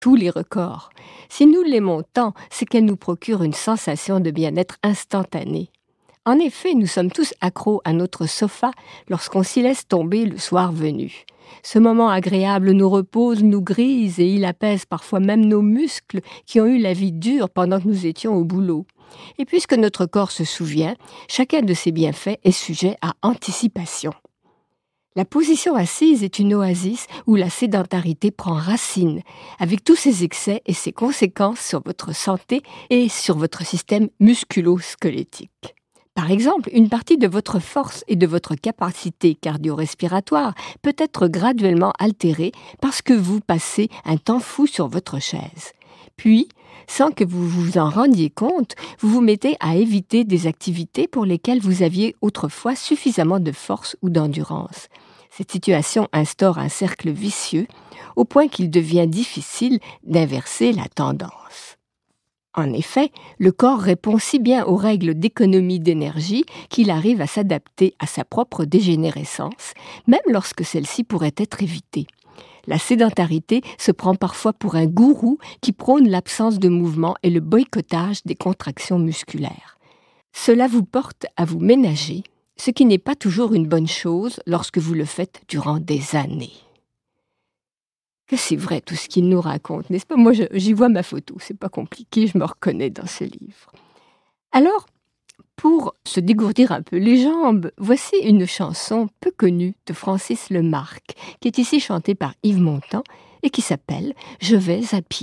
tous les records. Si nous l'aimons tant, c'est qu'elle nous procure une sensation de bien-être instantanée. En effet, nous sommes tous accros à notre sofa lorsqu'on s'y laisse tomber le soir venu. Ce moment agréable nous repose, nous grise et il apaise parfois même nos muscles qui ont eu la vie dure pendant que nous étions au boulot. Et puisque notre corps se souvient, chacun de ces bienfaits est sujet à anticipation. La position assise est une oasis où la sédentarité prend racine, avec tous ses excès et ses conséquences sur votre santé et sur votre système musculo-squelettique. Par exemple, une partie de votre force et de votre capacité cardio-respiratoire peut être graduellement altérée parce que vous passez un temps fou sur votre chaise. Puis, sans que vous vous en rendiez compte, vous vous mettez à éviter des activités pour lesquelles vous aviez autrefois suffisamment de force ou d'endurance. Cette situation instaure un cercle vicieux, au point qu'il devient difficile d'inverser la tendance. En effet, le corps répond si bien aux règles d'économie d'énergie qu'il arrive à s'adapter à sa propre dégénérescence, même lorsque celle-ci pourrait être évitée. La sédentarité se prend parfois pour un gourou qui prône l'absence de mouvement et le boycottage des contractions musculaires. Cela vous porte à vous ménager, ce qui n'est pas toujours une bonne chose lorsque vous le faites durant des années. Que c'est vrai tout ce qu'il nous raconte, n'est-ce pas? Moi, j'y vois ma photo, c'est pas compliqué, je me reconnais dans ce livre. Alors, pour se dégourdir un peu les jambes, voici une chanson peu connue de Francis Lemarque, qui est ici chantée par Yves Montand et qui s'appelle « Je vais à pied ».